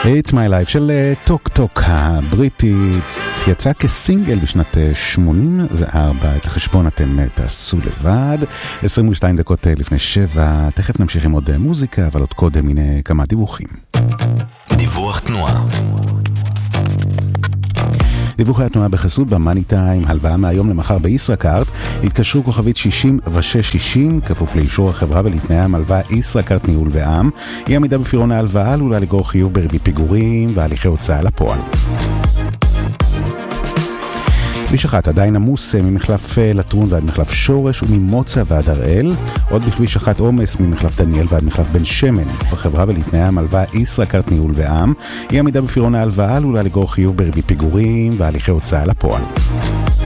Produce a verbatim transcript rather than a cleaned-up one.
It's My Life של טוק טוק הבריטית יצא כסינגל בשנת שמונים וארבע. את החשבון אתם תעשו לבד. עשרים ושתיים דקות לפני שבע. תכף נמשיך עם עוד מוזיקה, אבל עוד קודם הנה כמה דיווחים. דיווח תנועה. דיווחי התנועה בחסות במאני טיים. הלוואה מהיום למחר בישראכרט. התקשרו כוכבית שישים ושש שישים כפוף לאישור החברה ולתנאי המלווה ישראכרט ניהול ועם. אי עמידה בפירעון ההלוואה עלולה לגרור חיוב בריבית פיגורים והליכי הוצאה לפועל. כביש אחת עדיין עמוס ממחלף לטרון ועד מחלף שורש וממוצא ועד הראל. עוד בכביש אחת עומס ממחלף דניאל ועד מחלף בן שמן. בחברה ולתנאי המלווה ישראכרט ניהול ועם. אי עמידה בפירעון ההלוואה עלולה לגרור חיוב בריבית פיגורים והליכי הוצאה לפועל.